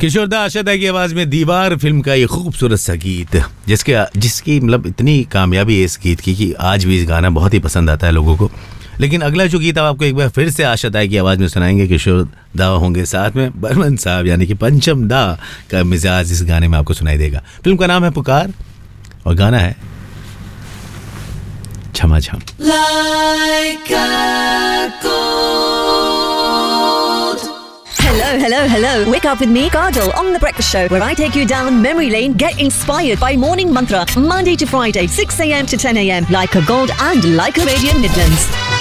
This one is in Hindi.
किशोर दा आशा की आवाज में दीवार फिल्म का ये खूबसूरत सा गीत जिसकी मतलब इतनी कामयाबी है इस गीत की आज भी इस गाना बहुत ही पसंद आता है लोगों को। लेकिन अगला जो गीत आपको एक बार फिर से आशा दा की आवाज में सुनाएंगे। किशोर दा होंगे साथ में बर्मन साहब यानी कि पंचम दा का मिजाज इस गाने में आपको सुनाई देगा। फिल्म का नाम है पुकार और गाना है छमा छम। Hello. Wake up with me, Kajal, on The Breakfast Show, where I take you down memory lane, get inspired by Morning Mantra, Monday to Friday, 6 a.m. to 10 a.m, like a gold and like a radio Midlands.